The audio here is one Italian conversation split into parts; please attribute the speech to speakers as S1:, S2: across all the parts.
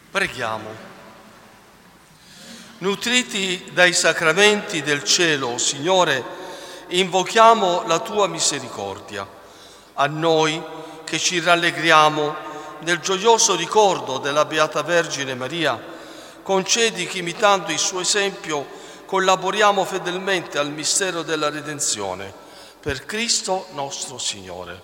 S1: Preghiamo. Nutriti dai sacramenti del cielo, Signore, invochiamo la Tua misericordia. A noi che ci rallegriamo nel gioioso ricordo della Beata Vergine Maria, concedi che imitando il suo esempio collaboriamo fedelmente al mistero della redenzione. Per Cristo nostro Signore.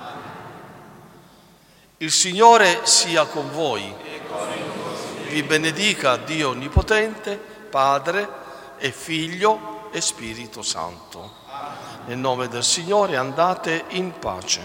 S1: Il Signore sia con voi. Vi benedica Dio Onnipotente, Padre e Figlio e Spirito Santo. Nel nome del Signore andate in pace.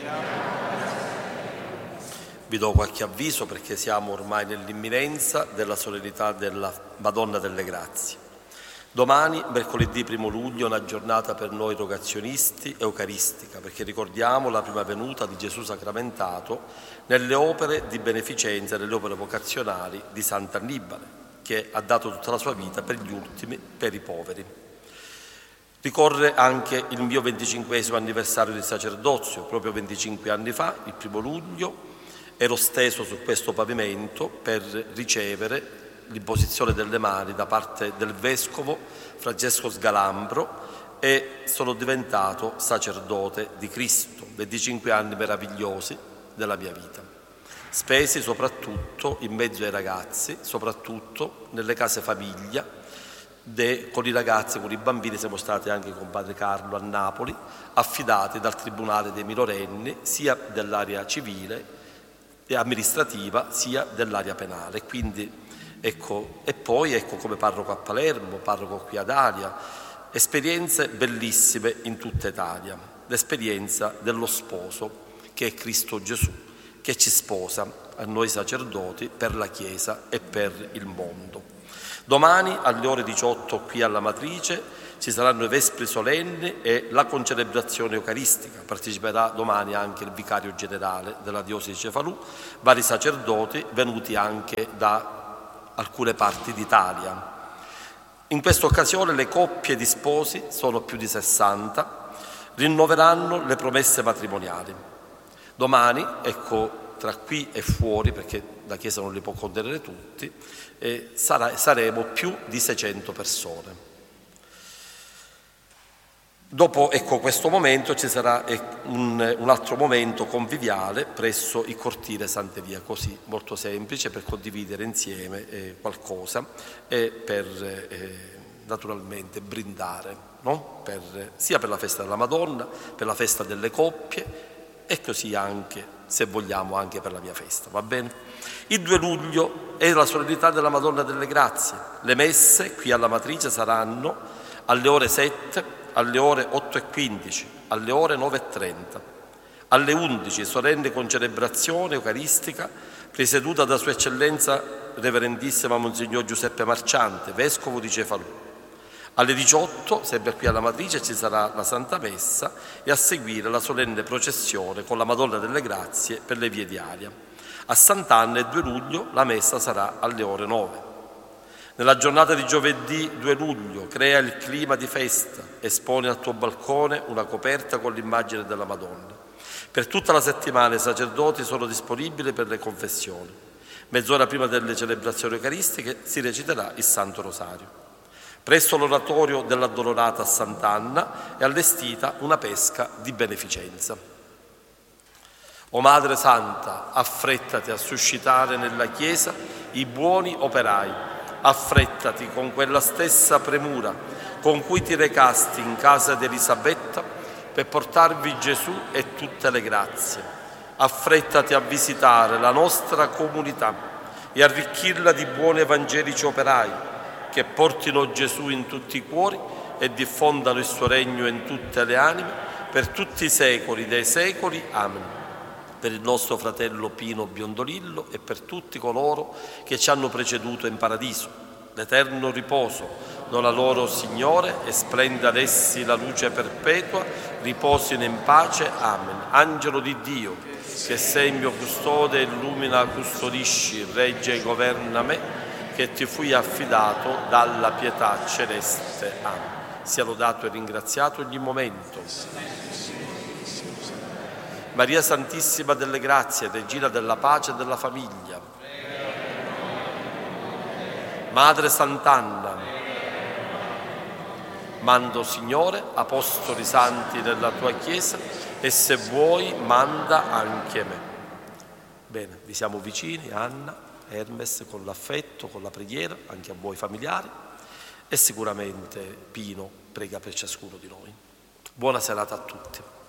S2: Vi do qualche avviso perché siamo ormai nell'imminenza della solennità della Madonna delle Grazie. Domani, mercoledì 1 luglio, è una giornata per noi rogazionisti eucaristica, perché ricordiamo la prima venuta di Gesù sacramentato nelle opere di beneficenza, nelle opere vocazionali di Sant'Annibale, che ha dato tutta la sua vita per gli ultimi, per i poveri. Ricorre anche il mio 25° anniversario di sacerdozio. Proprio 25 anni fa, il 1 luglio, ero steso su questo pavimento per ricevere l'imposizione delle mani da parte del vescovo Francesco Sgalambro e sono diventato sacerdote di Cristo. 25 anni meravigliosi della mia vita, spesi soprattutto in mezzo ai ragazzi, soprattutto nelle case famiglia, con i ragazzi, con i bambini. Siamo stati anche con Padre Carlo a Napoli, affidati dal Tribunale dei minorenni, sia dell'area civile e amministrativa, sia dell'area penale. Quindi poi come parroco a Palermo, parroco qui ad Alia, esperienze bellissime in tutta Italia, l'esperienza dello sposo che è Cristo Gesù, che ci sposa a noi sacerdoti per la Chiesa e per il mondo. Domani alle ore 18 qui alla Matrice ci saranno i Vespri solenni e la concelebrazione eucaristica. Parteciperà domani anche il vicario generale della diocesi di Cefalù, vari sacerdoti venuti anche da alcune parti d'Italia. In questa occasione le coppie di sposi, sono più di 60, rinnoveranno le promesse matrimoniali. Domani, tra qui e fuori, perché la Chiesa non li può contenere tutti, saremo più di 600 persone. Dopo questo momento ci sarà un altro momento conviviale presso il cortile Sant'Elia, così molto semplice, per condividere insieme qualcosa e per naturalmente brindare, no? Sia per la festa della Madonna, per la festa delle coppie e così anche, se vogliamo, anche per la mia festa, va bene? Il 2 luglio è la solennità della Madonna delle Grazie. Le messe qui alla Matrice saranno alle ore 7, alle ore 8:15, alle ore 9:30. Alle 11 solenne concelebrazione eucaristica presieduta da Sua Eccellenza Reverendissima Monsignor Giuseppe Marciante, Vescovo di Cefalù. Alle 18, sempre qui alla Matrice, ci sarà la Santa Messa e a seguire la solenne processione con la Madonna delle Grazie per le vie di Alia. A Sant'Anna il 2 luglio la Messa sarà alle ore 9. Nella giornata di giovedì 2 luglio crea il clima di festa, espone al tuo balcone una coperta con l'immagine della Madonna. Per tutta la settimana i sacerdoti sono disponibili per le confessioni. Mezz'ora prima delle celebrazioni eucaristiche si reciterà il Santo Rosario. Presso l'oratorio dell'Addolorata a Sant'Anna è allestita una pesca di beneficenza. O Madre Santa, affrettati a suscitare nella Chiesa i buoni operai. Affrettati con quella stessa premura con cui ti recasti in casa di Elisabetta per portarvi Gesù e tutte le grazie. Affrettati a visitare la nostra comunità e arricchirla di buoni evangelici operai che portino Gesù in tutti i cuori e diffondano il suo regno in tutte le anime per tutti i secoli dei secoli. Amen. Per il nostro fratello Pino Biondolillo e per tutti coloro che ci hanno preceduto in paradiso. L'eterno riposo dona loro, Signore, e splenda ad essi la luce perpetua, riposino in pace. Amen. Angelo di Dio, che sei il mio custode, illumina, custodisci, regge e governa me, che ti fui affidato dalla pietà celeste. Amen. Sia lodato e ringraziato ogni momento. Maria Santissima delle Grazie, Regina della Pace e della Famiglia, Madre Sant'Anna, mando Signore, apostoli santi della tua Chiesa, e se vuoi manda anche me. Bene, vi siamo vicini, Anna, Hermes, con l'affetto, con la preghiera, anche a voi familiari, e sicuramente Pino prega per ciascuno di noi. Buona serata a tutti.